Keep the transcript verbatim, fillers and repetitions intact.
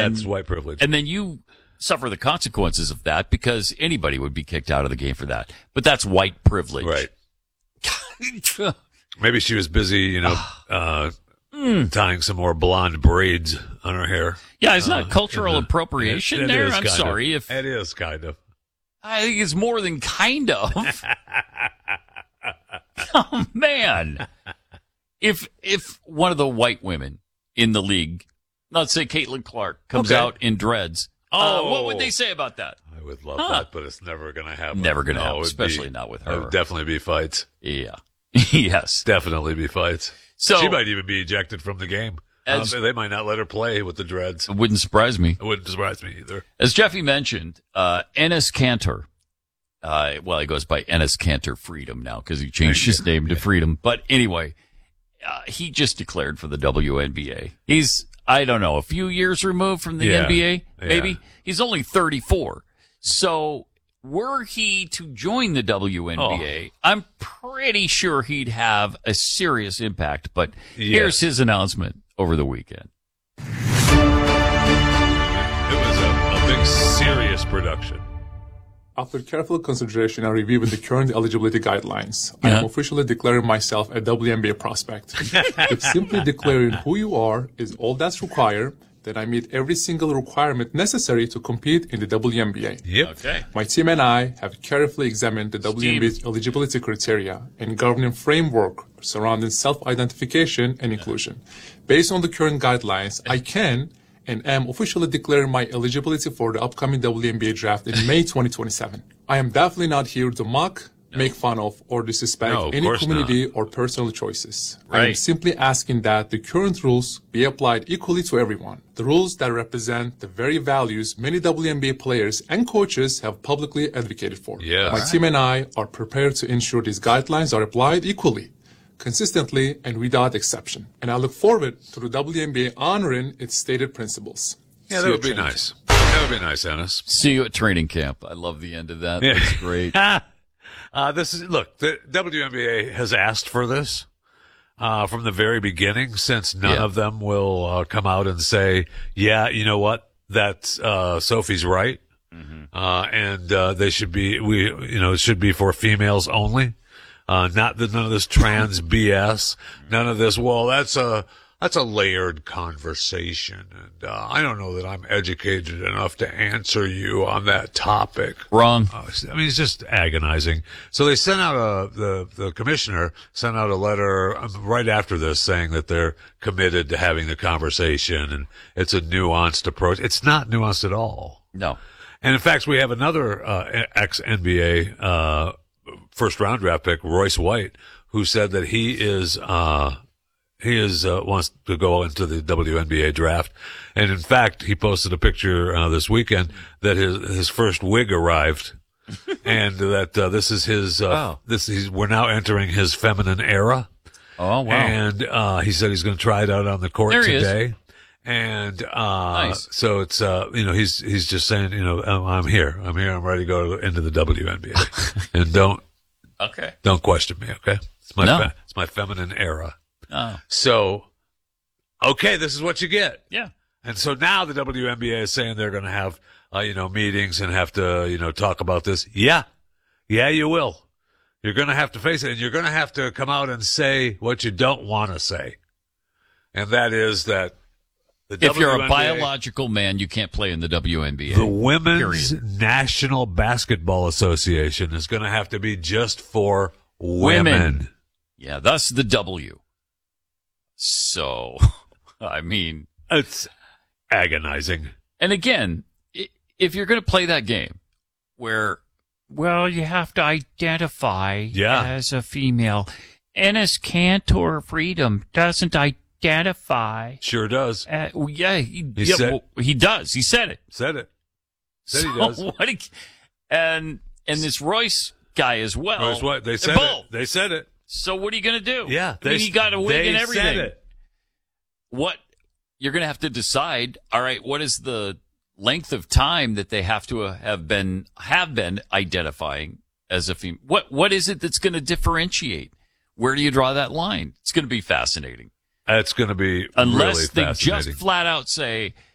That's then, white privilege. And then you suffer the consequences of that because anybody would be kicked out of the game for that. But that's white privilege. Right. Maybe she was busy, you know, uh, mm. tying some more blonde braids on her hair. Yeah, it's not uh, cultural the, appropriation it, it there. I'm sorry. Of. if It is kind of. I think it's more than kind of. Oh, man. If if one of the white women in the league, let's say Caitlin Clark, comes okay. out in dreads, oh. uh, what would they say about that? I would love huh. that, but it's never going to happen. Never going to no, happen, especially be, not with her. There would definitely be fights. Yeah. Yes. Definitely be fights. So she might even be ejected from the game. As, um, they might not let her play with the dreads. It wouldn't surprise me. It wouldn't surprise me either. As Jeffy mentioned, uh, Enes Kanter, uh, well, he goes by Enes Kanter Freedom now because he changed his name to Freedom. But anyway, uh, he just declared for the W N B A. He's, I don't know, a few years removed from the yeah. N B A, maybe. Yeah. He's only thirty-four. So were he to join the W N B A, oh. I'm pretty sure he'd have a serious impact. But yes. here's his announcement over the weekend. It was a, a big, serious production. After careful consideration and reviewing the current eligibility guidelines, yeah. I am officially declaring myself a W N B A prospect. If simply declaring who you are is all that's required, then I meet every single requirement necessary to compete in the W N B A. Yep. Okay. My team and I have carefully examined the W N B A's eligibility criteria and governing framework surrounding self-identification and inclusion. Based on the current guidelines, I can and am officially declaring my eligibility for the upcoming W N B A draft in May twenty twenty-seven. I am definitely not here to mock, no. make fun of, or disrespect no, any community not. or personal choices. Right. I am simply asking that the current rules be applied equally to everyone. The rules that represent the very values many W N B A players and coaches have publicly advocated for. Yes. My right. team and I are prepared to ensure these guidelines are applied equally, consistently, and without exception. And I look forward to the W N B A honoring its stated principles. Yeah, that would be nice. That would be nice, Enes. See you at training camp. I love the end of that. Yeah. That's great. uh, this is look. The W N B A has asked for this uh, from the very beginning, since none yeah. of them will uh, come out and say, "Yeah, you know what? That's uh, Sophie's right, mm-hmm. uh, and uh, they should be. We, you know, it should be for females only." Uh, not the, none of this trans B S, none of this, well, that's a, that's a layered conversation. And, uh, I don't know that I'm educated enough to answer you on that topic. Wrong. Uh, I mean, it's just agonizing. So they sent out a, the, the commissioner sent out a letter right after this saying that they're committed to having the conversation and it's a nuanced approach. It's not nuanced at all. No. And in fact, we have another, uh, ex-N B A, uh, first round draft pick, Royce White, who said that he is, uh, he is, uh, wants to go into the W N B A draft. And in fact, he posted a picture, uh, this weekend that his, his first wig arrived and that, uh, this is his, uh, oh. this, he's, we're now entering his feminine era. Oh, wow. And, uh, he said he's going to try it out on the court there he today. Is. And, uh, nice. so it's, uh, you know, he's, he's just saying, you know, I'm, I'm here. I'm here. I'm ready to go into the W N B A. And don't, okay. Don't question me. Okay. It's my, no. fe- it's my feminine era. Oh. So, okay, this is what you get. Yeah. And so now the W N B A is saying they're going to have, uh, you know, meetings and have to, you know, talk about this. Yeah. Yeah, you will. You're going to have to face it, and you're going to have to come out and say what you don't want to say. And that is that the if W N B A, you're a biological man, you can't play in the W N B A. The Women's period. National Basketball Association is going to have to be just for women. women. Yeah, thus the W. So, I mean, it's agonizing. And again, if you're going to play that game where, well, you have to identify yeah. as a female, Enes Kanter Freedom doesn't identify. Sure does. Uh, well, yeah, he, he, yeah said, well, he does. He said it. Said it. Said so he does. What he, and and this Royce guy as well. Royce what? They said it. They said it. So what are you going to do? Yeah. I mean, he got a wig and everything. Said it. What you're going to have to decide, all right, what is the length of time that they have to have been have been identifying as a female? What what is it that's going to differentiate? Where do you draw that line? It's going to be fascinating. It's going to be unless really they fascinating. just flat out say